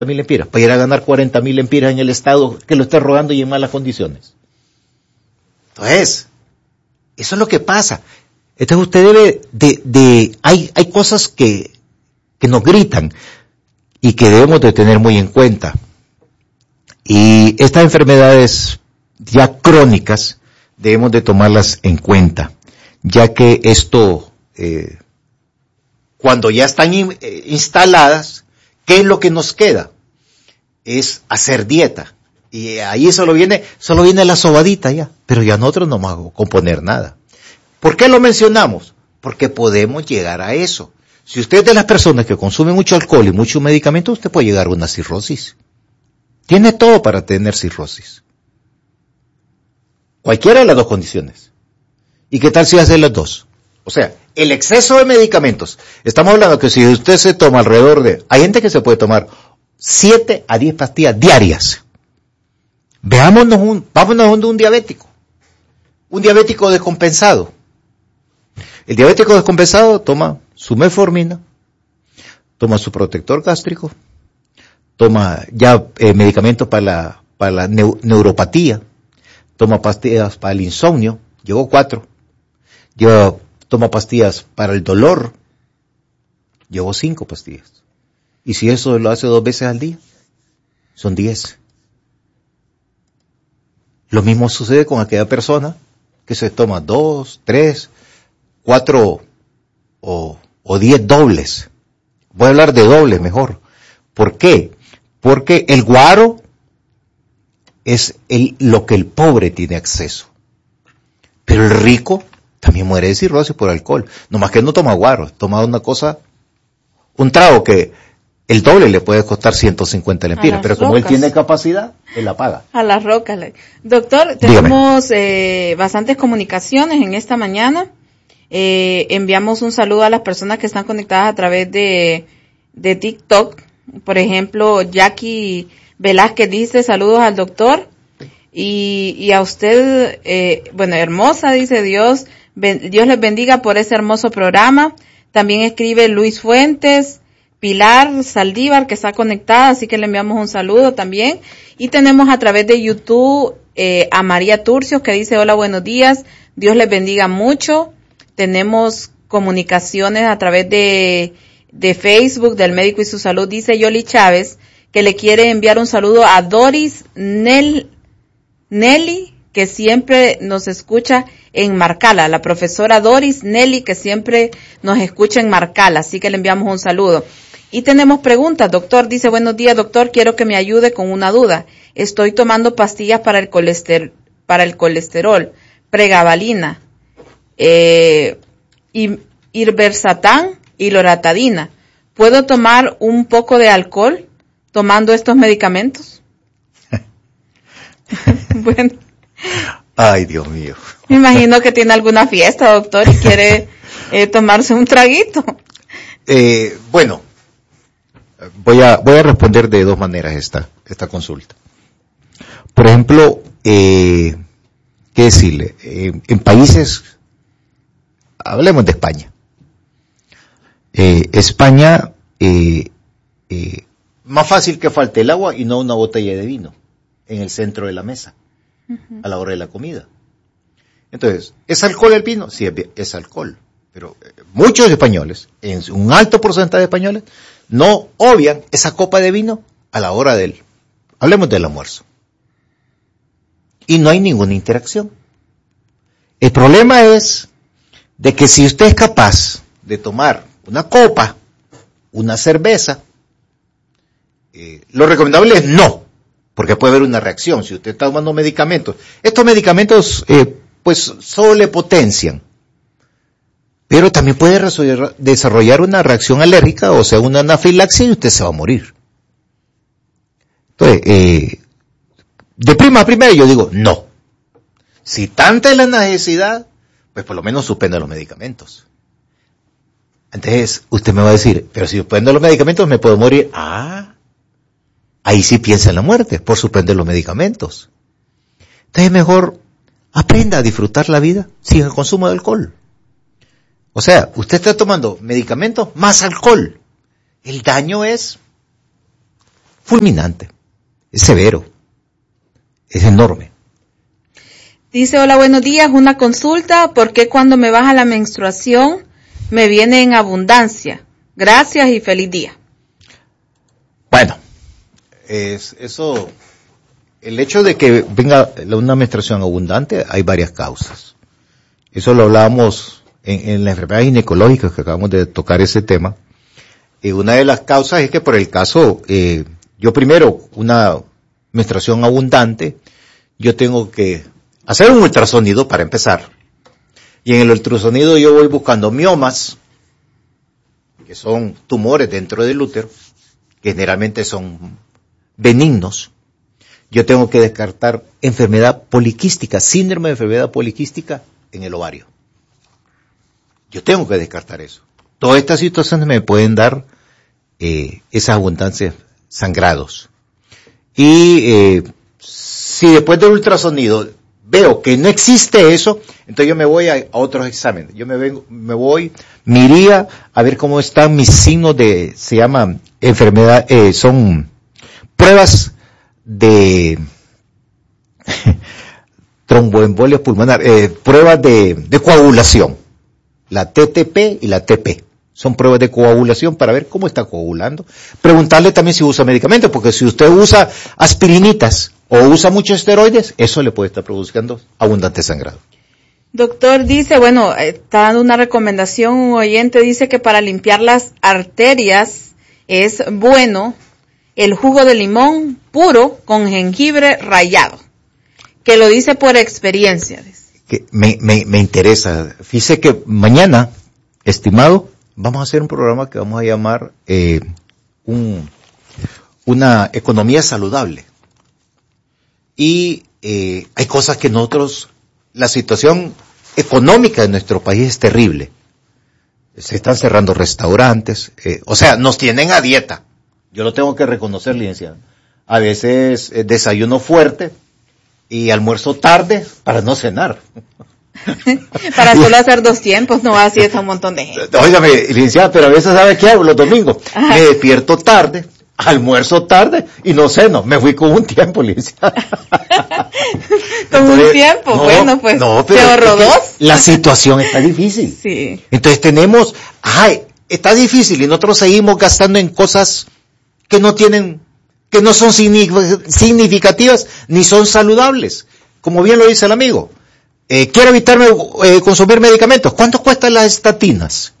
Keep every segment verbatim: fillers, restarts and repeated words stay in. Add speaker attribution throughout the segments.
Speaker 1: mil lempiras, para ir a ganar cuarenta mil lempiras en el Estado que lo esté rogando y en malas condiciones. Entonces, eso es lo que pasa. Entonces usted debe de, de hay, hay cosas que, que nos gritan y que debemos de tener muy en cuenta. Y estas enfermedades ya crónicas debemos de tomarlas en cuenta, ya que esto, eh, cuando ya están in, eh, instaladas, ¿qué es lo que nos queda? Es hacer dieta. Y ahí solo viene, solo viene la sobadita ya, pero ya nosotros no vamos a componer nada. ¿Por qué lo mencionamos? Porque podemos llegar a eso. Si usted es de las personas que consumen mucho alcohol y mucho medicamento, usted puede llegar a una cirrosis. Tiene todo para tener cirrosis. Cualquiera de las dos condiciones. ¿Y qué tal si hace las dos? O sea, el exceso de medicamentos. Estamos hablando que si usted se toma alrededor de... Hay gente que se puede tomar siete a diez pastillas diarias. Veámonos un... Vámonos de un diabético. Un diabético descompensado. El diabético descompensado toma su metformina, toma su protector gástrico, toma ya eh, medicamentos para la, para la neu, neuropatía, toma pastillas para el insomnio, llevo cuatro, lleva, toma pastillas para el dolor, llevo cinco pastillas. Y si eso lo hace dos veces al día, son diez. Lo mismo sucede con aquella persona que se toma dos, tres, cuatro o, o diez dobles. Voy a hablar de dobles mejor. ¿Por qué? Porque el guaro es el, lo que el pobre tiene acceso. Pero el rico también muere de cirrosis por alcohol. Nomás que no toma guaro, toma una cosa, un trago que el doble le puede costar ciento cincuenta lempiras, pero como rocas. Él tiene capacidad, él la paga.
Speaker 2: A las rocas. Doctor, tenemos eh, bastantes comunicaciones en esta mañana. Eh, enviamos un saludo a las personas que están conectadas a través de, de TikTok. Por ejemplo, Jackie Velázquez dice saludos al doctor. Y, y a usted, eh, bueno, hermosa, dice Dios, ben, Dios les bendiga por ese hermoso programa. También escribe Luis Fuentes, Pilar Saldívar, que está conectada, así que le enviamos un saludo también. Y tenemos a través de YouTube eh, a María Turcios, que dice hola, buenos días, Dios les bendiga mucho. Tenemos comunicaciones a través de, de Facebook del Médico y su Salud. Dice Yoli Chávez que le quiere enviar un saludo a Doris Nel, Nelly, que siempre nos escucha en Marcala. La profesora Doris Nelly, que siempre nos escucha en Marcala. Así que le enviamos un saludo. Y tenemos preguntas. Doctor dice, buenos días, doctor. Quiero que me ayude con una duda. Estoy tomando pastillas para el colesterol, para el colesterol, pregabalina. Eh, Irbesartán y loratadina. ¿Puedo tomar un poco de alcohol tomando estos medicamentos? Bueno.
Speaker 1: Ay, Dios mío.
Speaker 2: Me imagino que tiene alguna fiesta, doctor, y quiere eh, tomarse un traguito.
Speaker 1: Eh, bueno, voy a voy a responder de dos maneras esta esta consulta. Por ejemplo, eh, ¿qué decirle? Eh, en países, hablemos de España. Eh, España, eh, eh, más fácil que falte el agua y no una botella de vino en el centro de la mesa, uh-huh, a la hora de la comida. Entonces, ¿es alcohol el vino? Sí, es, es alcohol. Pero eh, muchos españoles, en un alto porcentaje de españoles, no obvian esa copa de vino a la hora del, hablemos del almuerzo. Y no hay ninguna interacción. El problema es de que si usted es capaz de tomar una copa, una cerveza, eh, lo recomendable es no, porque puede haber una reacción. Si usted está tomando medicamentos, estos medicamentos eh, pues solo le potencian, pero también puede desarrollar una reacción alérgica, o sea, una anafilaxia, y usted se va a morir. Entonces, eh, de prima a primera yo digo no. Si tanta es la necesidad, pues por lo menos suspenda los medicamentos. Entonces, usted me va a decir, pero si suspendo los medicamentos me puedo morir. Ah, ahí sí piensa en la muerte, por suspender los medicamentos. Entonces, mejor aprenda a disfrutar la vida sin el consumo de alcohol. O sea, usted está tomando medicamentos más alcohol. El daño es fulminante, es severo, es enorme.
Speaker 2: Dice, hola, buenos días, una consulta, ¿por qué cuando me baja la menstruación me viene en abundancia? Gracias y feliz día.
Speaker 1: Bueno, es, eso, el hecho de que venga una menstruación abundante, hay varias causas. Eso lo hablábamos en, en las enfermedades ginecológicas, que acabamos de tocar ese tema. Y una de las causas es que por el caso, eh, yo primero, una menstruación abundante, yo tengo que hacer un ultrasonido para empezar. Y en el ultrasonido yo voy buscando miomas, que son tumores dentro del útero, que generalmente son benignos. Yo tengo que descartar enfermedad poliquística, síndrome de enfermedad poliquística en el ovario. Yo tengo que descartar eso. Todas estas situaciones me pueden dar eh, esas abundancias sangrados. Y eh, si después del ultrasonido veo que no existe eso, entonces yo me voy a, a otros exámenes. Yo me vengo, me voy, me iría a ver cómo están mis signos de, se llama enfermedad, eh, son pruebas de tromboembolia pulmonar, eh, pruebas de, de coagulación, la T T P y la T P. Son pruebas de coagulación para ver cómo está coagulando. Preguntarle también si usa medicamentos, porque si usted usa aspirinitas o usa muchos esteroides, eso le puede estar produciendo abundante sangrado.
Speaker 2: Doctor, dice, bueno, está dando una recomendación, un oyente dice que para limpiar las arterias es bueno el jugo de limón puro con jengibre rallado, que lo dice por experiencia.
Speaker 1: Que me, me, me interesa. Fíjese que mañana, estimado, vamos a hacer un programa que vamos a llamar eh, un, una economía saludable. Y eh, hay cosas que nosotros, la situación económica de nuestro país es terrible. Se están cerrando restaurantes, eh, o sea, nos tienen a dieta. Yo lo tengo que reconocer, licenciado. A veces eh, desayuno fuerte y almuerzo tarde para no cenar.
Speaker 2: Para solo hacer dos tiempos, no así es un montón de gente.
Speaker 1: Óigame, licenciada, pero a veces ¿sabe qué hago los domingos? Ajá. Me despierto tarde, almuerzo tarde y no ceno. Me fui con un tiempo, licenciada.
Speaker 2: Con Entonces, un tiempo, no, bueno, pues
Speaker 1: no, pero
Speaker 2: te ahorro dos.
Speaker 1: La situación está difícil.
Speaker 2: Sí.
Speaker 1: Entonces tenemos, ay, está difícil y nosotros seguimos gastando en cosas que no tienen, que no son significativas ni son saludables. Como bien lo dice el amigo. Eh, quiero evitarme eh, consumir medicamentos. ¿Cuánto cuestan las estatinas?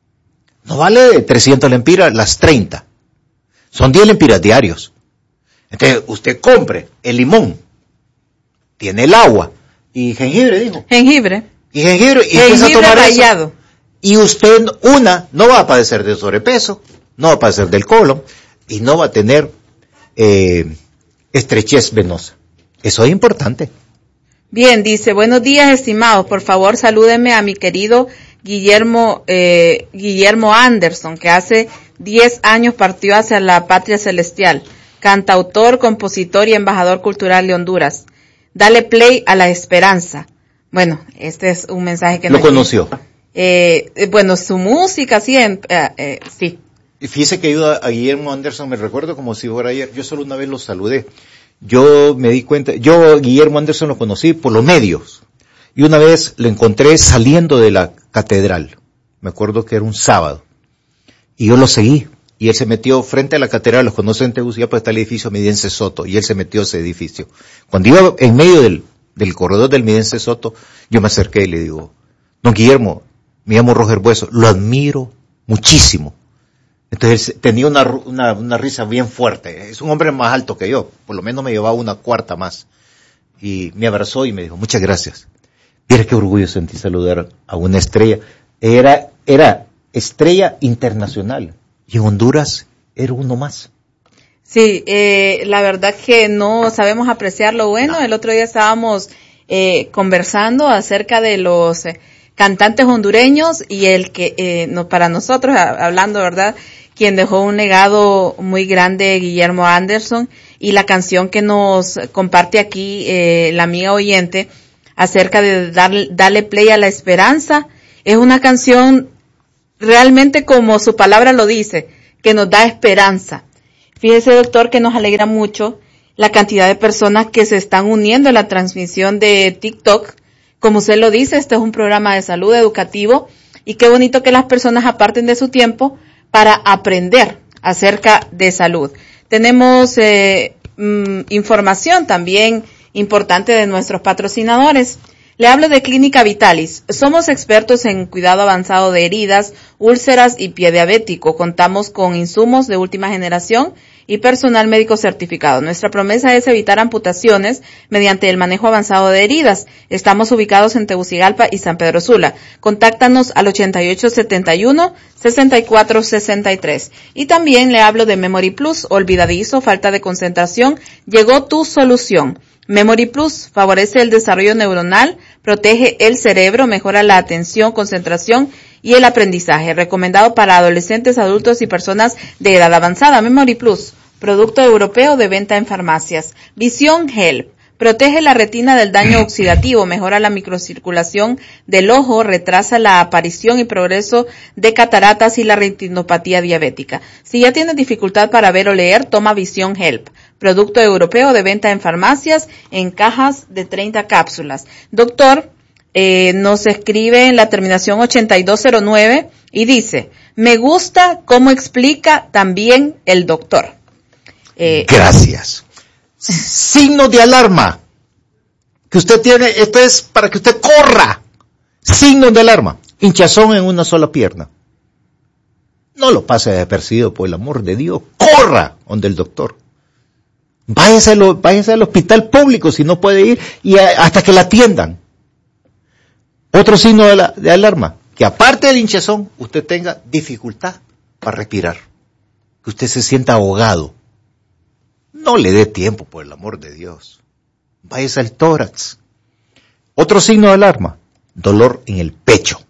Speaker 1: No vale trescientas lempiras las treinta. Son diez lempiras diarios. Entonces, usted compre el limón, tiene el agua y jengibre, dijo.
Speaker 2: Jengibre.
Speaker 1: Y jengibre, y
Speaker 2: jengibre
Speaker 1: empieza a tomar
Speaker 2: rallado.
Speaker 1: Eso. Y usted, una, no va a padecer de sobrepeso, no va a padecer del colon y no va a tener eh, estrechez venosa. Eso es importante.
Speaker 2: Bien, dice, buenos días, estimados. Por favor, salúdenme a mi querido Guillermo eh, Guillermo Anderson, que hace diez años partió hacia la patria celestial. Cantautor, compositor y embajador cultural de Honduras. Dale play a la esperanza. Bueno, este es un mensaje que
Speaker 1: lo
Speaker 2: nos
Speaker 1: conoció.
Speaker 2: Eh, eh, bueno, su música, sí, eh, eh, sí.
Speaker 1: Y fíjese que yo a Guillermo Anderson me recuerdo como si fuera ayer. Yo solo una vez lo saludé. Yo me di cuenta, yo Guillermo Anderson lo conocí por los medios. Y una vez lo encontré saliendo de la catedral. Me acuerdo que era un sábado. Y yo lo seguí. Y él se metió frente a la catedral, los conocen en Tegucigalpa, está el edificio Midense Soto. Y él se metió a ese edificio. Cuando iba en medio del, del corredor del Midense Soto, yo me acerqué y le digo, don Guillermo, me llamo Roger Bueso, lo admiro muchísimo. Entonces tenía una, una, una risa bien fuerte. Es un hombre más alto que yo, por lo menos me llevaba una cuarta más. Y me abrazó y me dijo, muchas gracias. Mira qué orgullo sentí saludar a una estrella. Era, era estrella internacional. Y en Honduras era uno más.
Speaker 2: Sí, eh, la verdad que no sabemos apreciar lo bueno. No. El otro día estábamos eh, conversando acerca de los eh, cantantes hondureños y el que, eh, no, para nosotros, hablando, ¿verdad?, quien dejó un legado muy grande, Guillermo Anderson, y la canción que nos comparte aquí eh, la amiga oyente acerca de dar, darle play a la esperanza, es una canción realmente como su palabra lo dice, que nos da esperanza. Fíjese, doctor, que nos alegra mucho la cantidad de personas que se están uniendo a la transmisión de TikTok. Como usted lo dice, este es un programa de salud educativo y qué bonito que las personas aparten de su tiempo para aprender acerca de salud. Tenemos eh, mm, información también importante de nuestros patrocinadores. Le hablo de Clínica Vitalis. Somos expertos en cuidado avanzado de heridas, úlceras y pie diabético. Contamos con insumos de última generación y personal médico certificado. Nuestra promesa es evitar amputaciones mediante el manejo avanzado de heridas. Estamos ubicados en Tegucigalpa y San Pedro Sula. Contáctanos al ochenta y ocho setenta y uno, sesenta y cuatro sesenta y tres. Y también le hablo de Memory Plus. Olvidadizo, falta de concentración. Llegó tu solución. Memory Plus favorece el desarrollo neuronal, protege el cerebro, mejora la atención, concentración y el aprendizaje. Recomendado para adolescentes, adultos y personas de edad avanzada. Memory Plus, producto europeo de venta en farmacias. Vision Help, protege la retina del daño oxidativo, mejora la microcirculación del ojo, retrasa la aparición y progreso de cataratas y la retinopatía diabética. Si ya tienes dificultad para ver o leer, toma Vision Help. Producto europeo de venta en farmacias en cajas de treinta cápsulas. Doctor, eh, nos escribe en la terminación ochenta y dos cero nueve y dice, me gusta cómo explica también el doctor.
Speaker 1: Eh, Gracias. Signos de alarma que usted tiene, esto es para que usted corra. Signos de alarma. Hinchazón en una sola pierna. No lo pase desapercibido, por el amor de Dios. Corra donde el doctor. Váyase, lo, váyase al hospital público si no puede ir y a, hasta que la atiendan. Otro signo de, la, de alarma, que aparte del hinchazón, usted tenga dificultad para respirar. Que usted se sienta ahogado. No le dé tiempo, por el amor de Dios. Váyase al tórax. Otro signo de alarma, dolor en el pecho.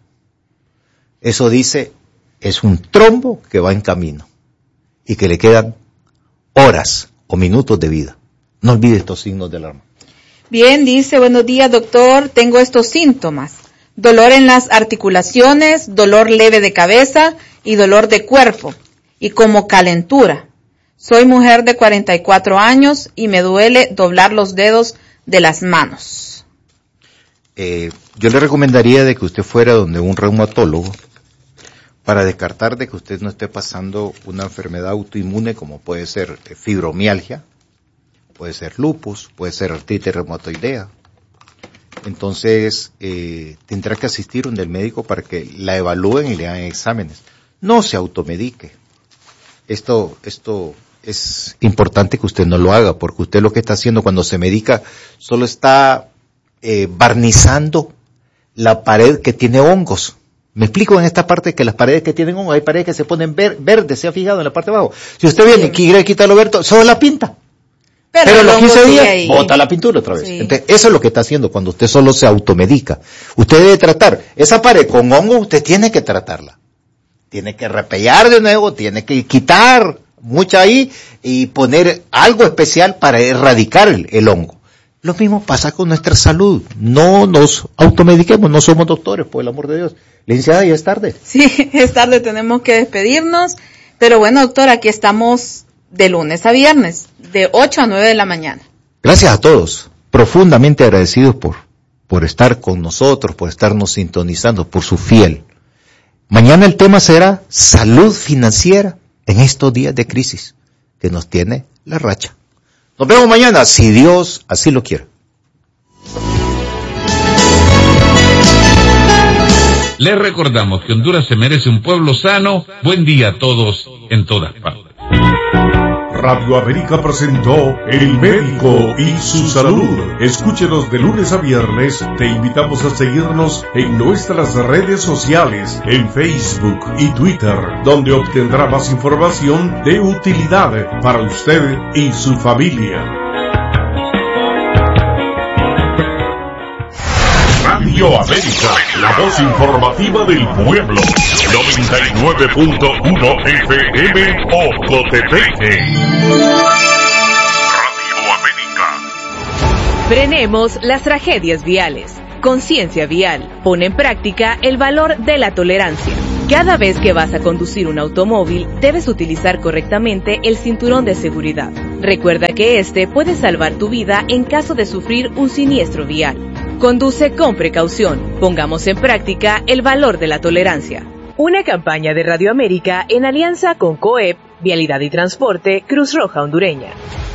Speaker 1: Eso dice, es un trombo que va en camino y que le quedan horas o minutos de vida. No olvide estos signos de alarma.
Speaker 2: Bien, dice, buenos días, doctor, tengo estos síntomas. Dolor en las articulaciones, dolor leve de cabeza y dolor de cuerpo, y como calentura. Soy mujer de cuarenta y cuatro años y me duele doblar los dedos de las manos.
Speaker 1: Eh, yo le recomendaría de que usted fuera donde un reumatólogo para descartar de que usted no esté pasando una enfermedad autoinmune como puede ser fibromialgia, puede ser lupus, puede ser artritis reumatoidea. Entonces, eh, tendrá que asistir donde el médico para que la evalúen y le hagan exámenes. No se automedique. Esto, esto es importante que usted no lo haga, porque usted lo que está haciendo cuando se medica solo está eh, barnizando la pared que tiene hongos. Me explico en esta parte que las paredes que tienen hongos, hay paredes que se ponen ver, verdes, se ha fijado en la parte de abajo. Si usted viene y quiere quitarlo verde, solo la pinta. Pero, Pero a los quince días, bota la pintura otra vez. Sí. Entonces, eso es lo que está haciendo cuando usted solo se automedica. Usted debe tratar esa pared con hongo, usted tiene que tratarla. Tiene que repellar de nuevo, tiene que quitar mucha ahí y poner algo especial para erradicar el, el hongo. Lo mismo pasa con nuestra salud. No nos automediquemos, no somos doctores, por el amor de Dios. Licenciada, ya es tarde.
Speaker 2: Sí, es tarde, tenemos que despedirnos. Pero bueno, doctor, aquí estamos de lunes a viernes, de ocho a nueve de la mañana.
Speaker 1: Gracias a todos, profundamente agradecidos por, por estar con nosotros, por estarnos sintonizando, por su fiel. Mañana el tema será salud financiera en estos días de crisis que nos tiene la racha. Nos vemos mañana, si Dios así lo quiere.
Speaker 3: Les recordamos que Honduras se merece un pueblo sano. Buen día a todos en todas partes.
Speaker 4: Radio América presentó El Médico y su Salud. Escúchenos de lunes a viernes. Te invitamos a seguirnos en nuestras redes sociales, en Facebook y Twitter, donde obtendrá más información de utilidad para usted y su familia. Radio América, la voz informativa del pueblo. noventa y nueve punto uno F M Ocotepeque. Radio América.
Speaker 5: Frenemos las tragedias viales. Conciencia vial. Pone en práctica el valor de la tolerancia. Cada vez que vas a conducir un automóvil, debes utilizar correctamente el cinturón de seguridad. Recuerda que este puede salvar tu vida en caso de sufrir un siniestro vial. Conduce con precaución. Pongamos en práctica el valor de la tolerancia. Una campaña de Radio América en alianza con COEP, Vialidad y Transporte, Cruz Roja Hondureña.